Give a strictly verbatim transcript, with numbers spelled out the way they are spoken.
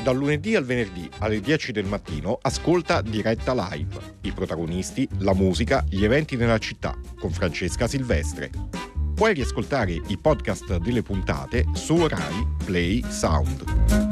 Dal lunedì al venerdì alle dieci del mattino ascolta Diretta Live. I protagonisti, la musica, gli eventi nella città con Francesca Silvestre. Puoi riascoltare i podcast delle puntate su Rai Play Sound.